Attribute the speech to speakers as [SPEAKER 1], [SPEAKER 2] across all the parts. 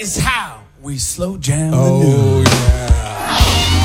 [SPEAKER 1] is how we slow jam the
[SPEAKER 2] Oh,
[SPEAKER 1] news.
[SPEAKER 2] yeah.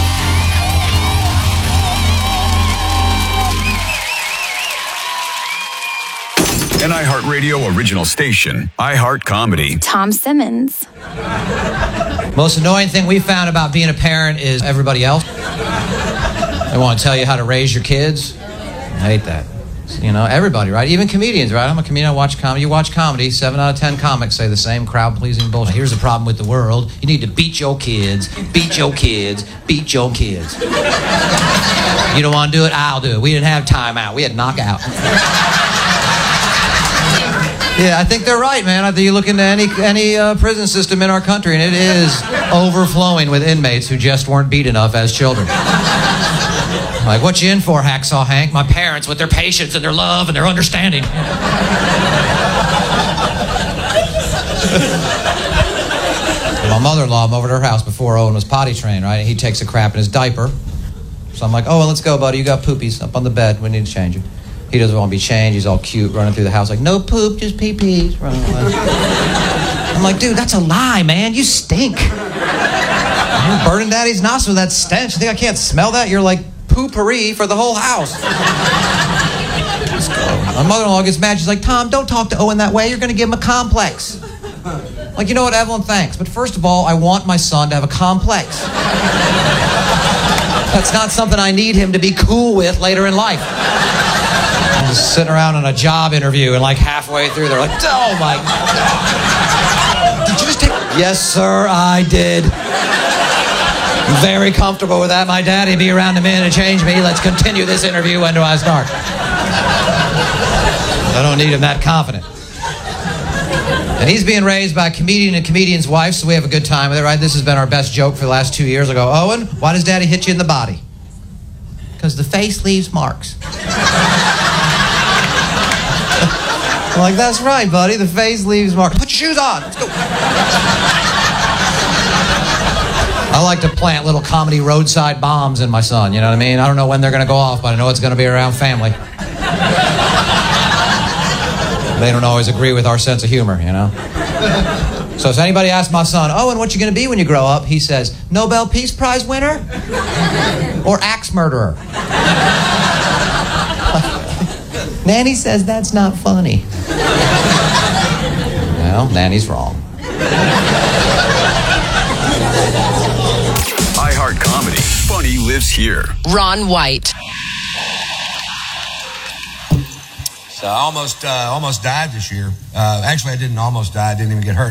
[SPEAKER 3] An iHeartRadio original station, iHeart Comedy.
[SPEAKER 4] Tom Simmons.
[SPEAKER 5] Most annoying thing we found about being a parent is everybody else. They want to tell you how to raise your kids. I hate that. You know, everybody, right? Even comedians, right? I'm a comedian, I watch comedy. You watch comedy, 7 out of 10 comics say the same crowd-pleasing bullshit. Here's the problem with the world. You need to beat your kids, beat your kids, beat your kids. You don't want to do it? I'll do it. We didn't have timeout. We had knockout. Yeah, I think they're right, man. I think you look into any prison system in our country, and it is overflowing with inmates who just weren't beat enough as children. Like, what you in for, Hacksaw Hank? My parents with their patience and their love and their understanding. My mother-in-law, I'm over at her house before Owen was potty trained, right? And he takes a crap in his diaper. So I'm like, oh, well, let's go, buddy. You got poopies up on the bed. We need to change it. He doesn't want to be changed. He's all cute, running through the house like, no poop, just pee-pees. I'm like, dude, that's a lie, man. You stink. You're burning daddy's nostrils with that stench. You think I can't smell that? You're like poopery for the whole house. Let's go. My mother-in-law gets mad. She's like, Tom, don't talk to Owen that way. You're going to give him a complex. I'm like, you know what, Evelyn, thanks. But first of all, I want my son to have a complex. That's not something I need him to be cool with later in life. I'm just sitting around on a job interview, and like halfway through, they're like, oh my God. Did you just take... Yes, sir, I did. I'm very comfortable with that. My daddy will be around in a minute to change me. Let's continue this interview. When do I start? I don't need him that confident. And he's being raised by a comedian and comedian's wife, so we have a good time with it, right? This has been our best joke for the last 2 years. I go, Owen, why does daddy hit you in the body? Because the face leaves marks. I'm like, that's right, buddy. The face leaves marks. Put your shoes on. Let's go. I like to plant little comedy roadside bombs in my son, you know what I mean? I don't know when they're going to go off, but I know it's going to be around family. They don't always agree with our sense of humor, you know? So if anybody asks my son, Owen, what you going to be when you grow up? He says, Nobel Peace Prize winner or axe murderer? Nanny says that's not funny. Well, Nanny's wrong.
[SPEAKER 3] iHeart Comedy. Funny lives here.
[SPEAKER 6] Ron White.
[SPEAKER 7] So I almost died this year. Actually, I didn't almost die. I didn't even get hurt.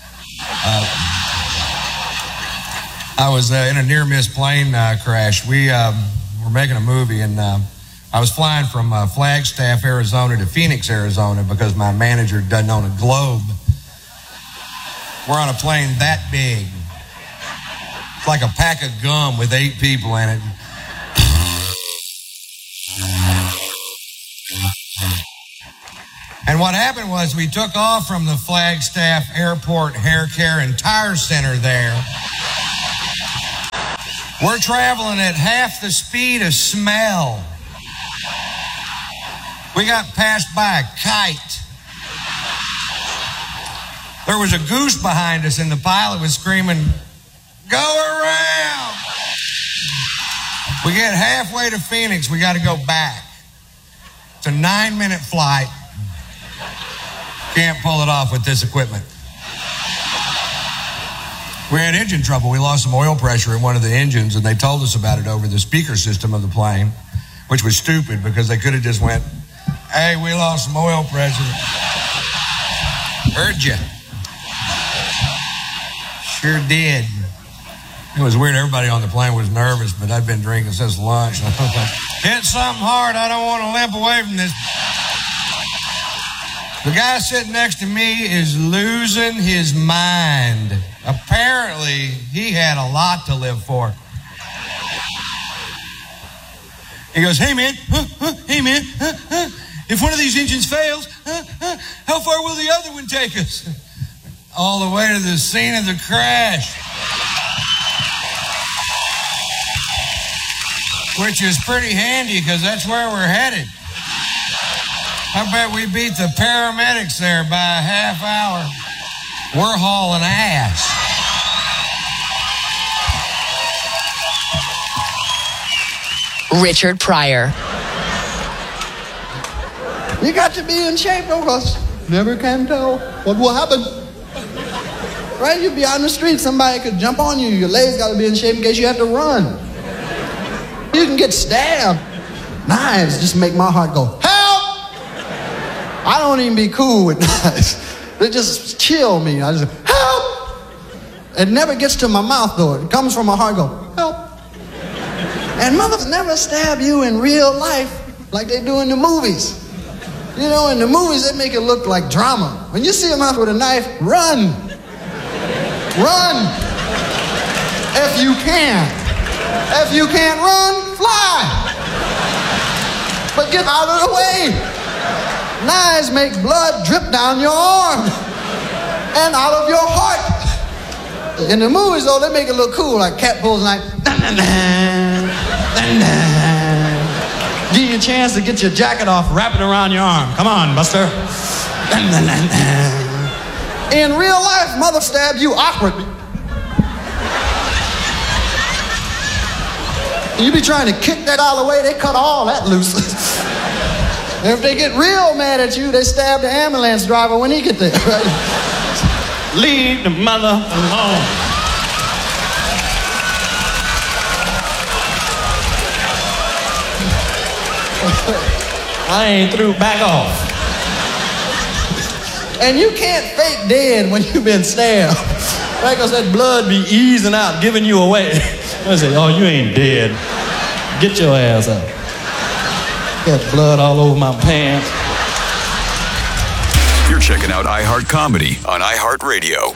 [SPEAKER 7] I was in a near-miss plane crash. We were making a movie, and I was flying from Flagstaff, Arizona to Phoenix, Arizona, because my manager doesn't own a Globe. We're on a plane that big. It's like a pack of gum with 8 people in it. And what happened was we took off from the Flagstaff Airport Hair Care and Tire Center there. We're traveling at half the speed of smell. We got passed by a kite. There was a goose behind us, and the pilot was screaming, "Go around!" We get halfway to Phoenix, we got to go back. It's a 9-minute flight. Can't pull it off with this equipment. We had engine trouble. We lost some oil pressure in one of the engines, and they told us about it over the speaker system of the plane, which was stupid because they could have just went, "Hey, we lost some oil pressure." Heard you. Sure did. It was weird. Everybody on the plane was nervous, but I'd been drinking since lunch. I was like, hit something hard. I don't want to limp away from this. The guy sitting next to me is losing his mind. Apparently, he had a lot to live for. He goes, "Hey, man, hey, man, if one of these engines fails, how far will the other one take us?" All the way to the scene of the crash. Which is pretty handy because that's where we're headed. I bet we beat the paramedics there by a half hour. We're hauling ass.
[SPEAKER 2] Richard Pryor.
[SPEAKER 4] You got to be in shape, because never can tell what will happen. Right? You'd be out in the street, somebody could jump on you. Your legs got to be in shape in case you have to run. You can get stabbed. Knives just make my heart go, help! I don't even be cool with knives. They just chill me. I just, help! It never gets to my mouth, though. It comes from my heart, go, help. And mothers never stab you in real life like they do in the movies. You know, in the movies, they make it look like drama. When you see them out with a knife, run. Run. If you can. If you can't run, fly. But get out of the way. Knives make blood drip down your arm and out of your heart. In the movies, though, they make it look cool, like cat pulls a knife. Give you a chance to get your jacket off, wrap it around your arm. Come on, Buster. In real life, mother stabbed you awkwardly. You be trying to kick that out of the way, they cut all that loose. If they get real mad at you, they stab the ambulance driver when he get there, right? Leave the mother alone. I ain't through, back off. And you can't fake dead when you've been stabbed. Right, because that blood be easing out, giving you away. I say, oh, you ain't dead. Get your ass up. Got blood all over my pants.
[SPEAKER 3] You're checking out iHeart Comedy on iHeartRadio.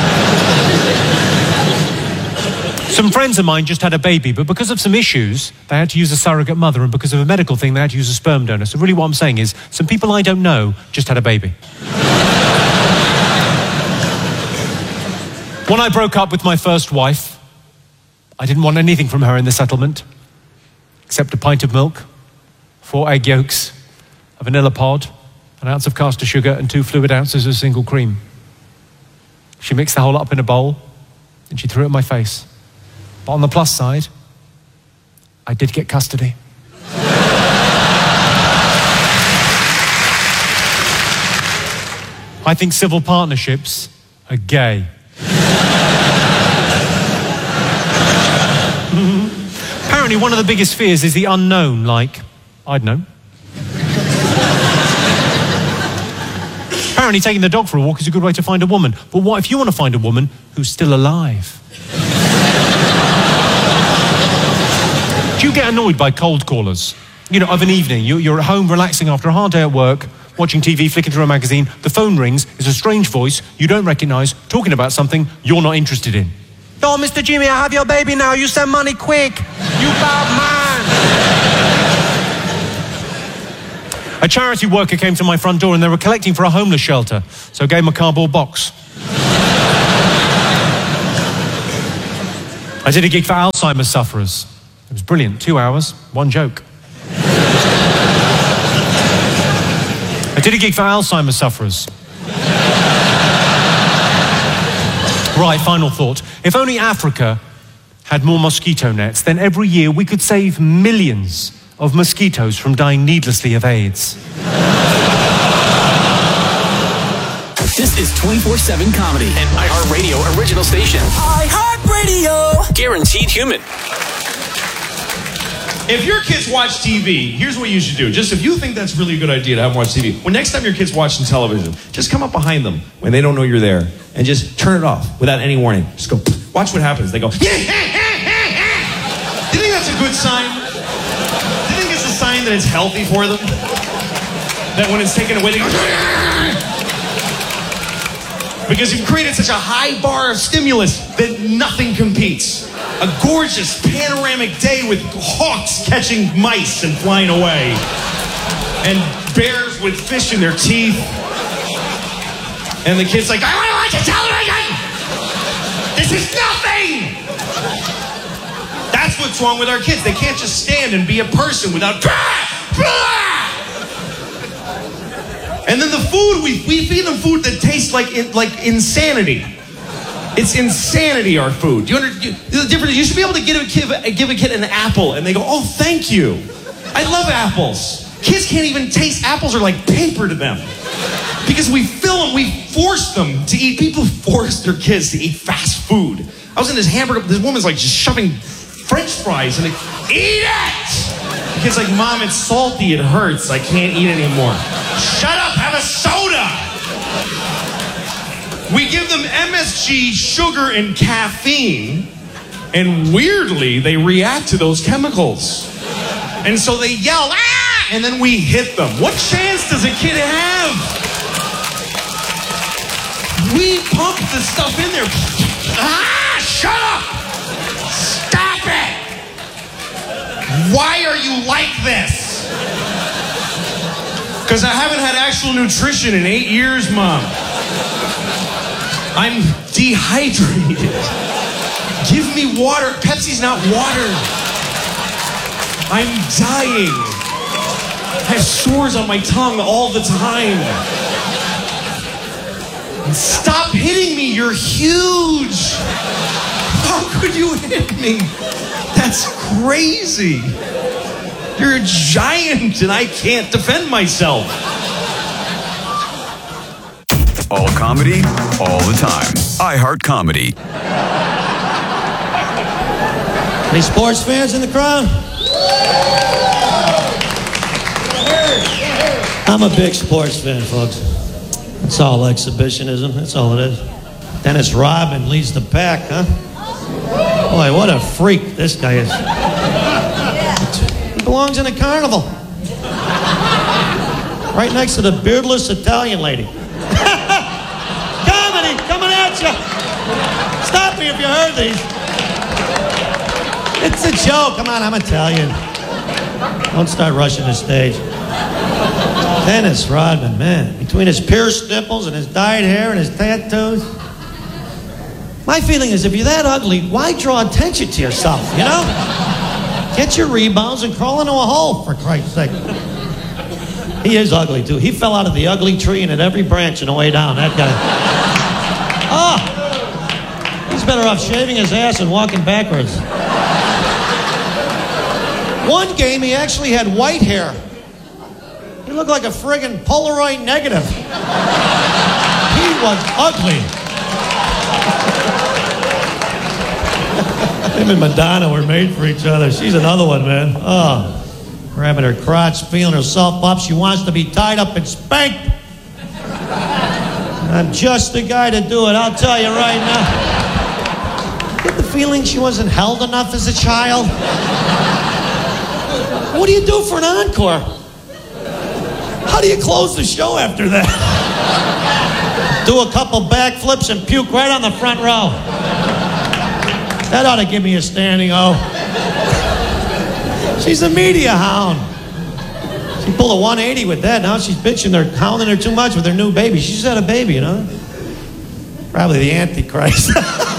[SPEAKER 6] Some friends of mine just had a baby, but because of some issues, they had to use a surrogate mother, and because of a medical thing, they had to use a sperm donor. So really what I'm saying is, some people I don't know just had a baby. When I broke up with my first wife, I didn't want anything from her in the settlement, except a pint of milk, 4 egg yolks, a vanilla pod, an ounce of caster sugar, and 2 fluid ounces of single cream. She mixed the whole up in a bowl, and she threw it at my face. But on the plus side, I did get custody. I think civil partnerships are gay. Apparently one of the biggest fears is the unknown, like, I don't know. Apparently taking the dog for a walk is a good way to find a woman. But what if you want to find a woman who's still alive? Do you get annoyed by cold callers? You know, of an evening, you're at home relaxing after a hard day at work, watching TV, flicking through a magazine, the phone rings, it's a strange voice you don't recognise, talking about something you're not interested in. Oh, Mr. Jimmy, I have your baby now, you send money quick, you bad man. A charity worker came to my front door and they were collecting for a homeless shelter, so I gave them a cardboard box. I did a gig for Alzheimer's sufferers. It was brilliant, 2 hours, 1 joke. I did a gig for Alzheimer's sufferers. Right, final thought. If only Africa had more mosquito nets, then every year we could save millions of mosquitoes from dying needlessly of AIDS.
[SPEAKER 1] This is 24/7 comedy and iHeartRadio original station. iHeartRadio. Guaranteed human.
[SPEAKER 8] If your kids watch TV, here's what you should do. Just if you think that's really a good idea to have them watch TV, when next time your kid's watching television, just come up behind them when they don't know you're there and just turn it off without any warning. Just go, watch what happens. They go, do you think that's a good sign? Do you think it's a sign that it's healthy for them? That when it's taken away, they go, because you've created such a high bar of stimulus that nothing competes. A gorgeous panoramic day with hawks catching mice and flying away. And bears with fish in their teeth. And the kid's like, I want to watch a television! This is nothing! That's what's wrong with our kids. They can't just stand and be a person without... And then the food, we feed them food that tastes like insanity. It's insanity, our food. The difference, you should be able to give a kid an apple and they go, oh, thank you. I love apples. Kids can't even taste apples, are like paper to them. Because we fill them, we force them to eat. People force their kids to eat fast food. I was in this hamburger, this woman's like just shoving French fries and eat it! The kid's like, Mom, it's salty, it hurts, I can't eat anymore. Shut up, have a soda! We give them MSG, sugar, and caffeine, and weirdly, they react to those chemicals. And so they yell, ah! And then we hit them. What chance does a kid have? We pump the stuff in there. Ah! Shut up! Stop it! Why are you like this? Because I haven't had actual nutrition in 8 years, Mom. I'm dehydrated. Give me water. Pepsi's not water. I'm dying. I have sores on my tongue all the time. Stop hitting me. You're huge. How could you hit me? That's crazy. You're a giant and I can't defend myself.
[SPEAKER 3] All comedy, all the time. iHeart Comedy.
[SPEAKER 2] Any sports fans in the crowd? I'm a big sports fan, folks. It's all exhibitionism. That's all it is. Dennis Rodman leads the pack, huh? Boy, what a freak this guy is. He belongs in a carnival. Right next to the beardless Italian lady. Comedy coming at you. Stop me if you heard these. It's a joke. Come on, I'm Italian. Don't start rushing the stage. Dennis Rodman, man. Between his pierced nipples and his dyed hair and his tattoos. My feeling is if you're that ugly, why draw attention to yourself, you know? Get your rebounds and crawl into a hole, for Christ's sake. He is ugly, too. He fell out of the ugly tree and at every branch on the way down, that guy. Oh! He's better off shaving his ass and walking backwards. One game, he actually had white hair. He looked like a friggin' Polaroid negative. He was ugly. Him and Madonna were made for each other. She's another one, man. Oh, grabbing her crotch, feeling herself up. She wants to be tied up and spanked. I'm just the guy to do it, I'll tell you right now. Get the feeling she wasn't held enough as a child? What do you do for an encore? How do you close the show after that? Do a couple backflips and puke right on the front row. That ought to give me a standing O. She's a media hound. She pulled a 180 with that. Now she's bitching. They're hounding her too much with her new baby. She just had a baby, you know? Probably the Antichrist.